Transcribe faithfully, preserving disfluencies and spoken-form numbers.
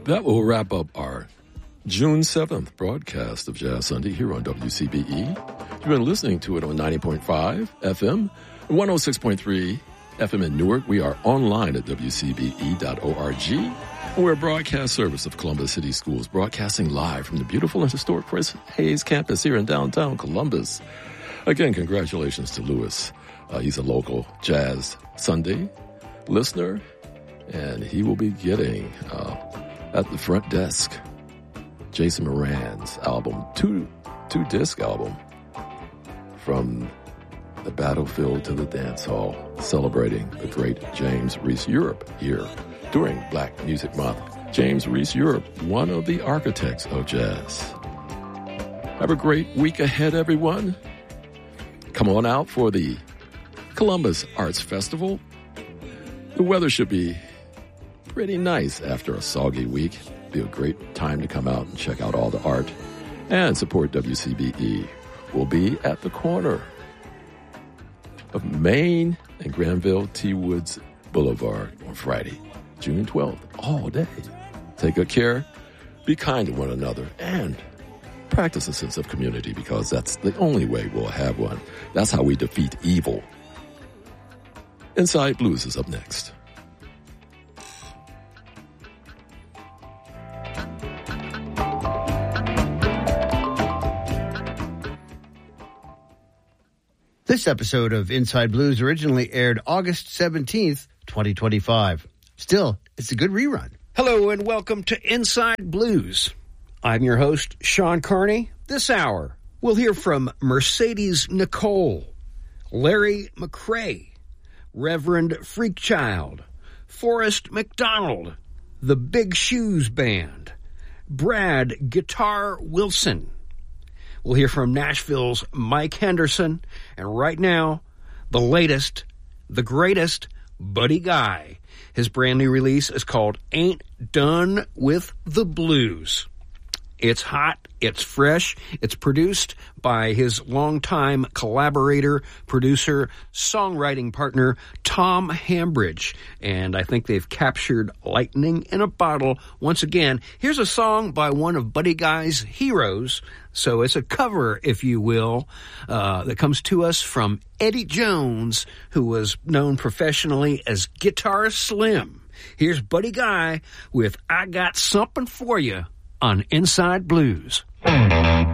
That will wrap up our June seventh broadcast of Jazz Sunday here on W C B E. You've been listening to it on ninety point five F M, one oh six point three F M in Newark. We are online at W C B E dot org. And we're a broadcast service of Columbus City Schools, broadcasting live from the beautiful and historic Chris Hayes campus here in downtown Columbus. Again, congratulations to Lewis. Uh, he's a local Jazz Sunday listener, and he will be getting uh, at the front desk Jason Moran's album, two two disc album, From the Battlefield to the Dance Hall, celebrating the great James Reese Europe here during Black Music Month. James Reese Europe, one of the architects of jazz. Have a great week ahead, everyone. Come on out for the Columbus Arts Festival. The weather should be pretty nice after a soggy week. Be a great time to come out and check out all the art and support W C B E. We'll be at the corner of Main and Granville T. Woods Boulevard on Friday, June twelfth, all day. Take good care, be kind to one another, and practice a sense of community, because that's the only way we'll have one. That's how we defeat evil. Inside Blues is up next. This episode of Inside Blues originally aired August seventeenth, twenty twenty-five. Still, it's a good rerun. Hello and welcome to Inside Blues. I'm your host, Sean Carney. This hour, we'll hear from Mercedes Nicole, Larry McCray, Reverend Freakchild, Forrest McDonald, the Big Shoes Band, Brad Guitar Wilson. We'll hear from Nashville's Mike Henderson, and right now, the latest, the greatest, Buddy Guy. His brand new release is called Ain't Done with the Blues. It's hot, it's fresh, it's produced by his longtime collaborator, producer, songwriting partner, Tom Hambridge. And I think they've captured lightning in a bottle once again. Here's a song by one of Buddy Guy's heroes. So it's a cover, if you will, uh, that comes to us from Eddie Jones, who was known professionally as Guitar Slim. Here's Buddy Guy with I Got Something For You on Inside Blues.